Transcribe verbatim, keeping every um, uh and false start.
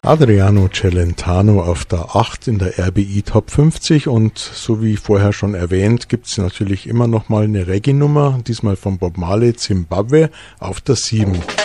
Adriano Celentano auf der acht in der R B I Top fünfzig und so wie vorher schon erwähnt, gibt es natürlich immer noch mal eine Reggae-Nummer, diesmal von Bob Marley, Zimbabwe, auf der sieben.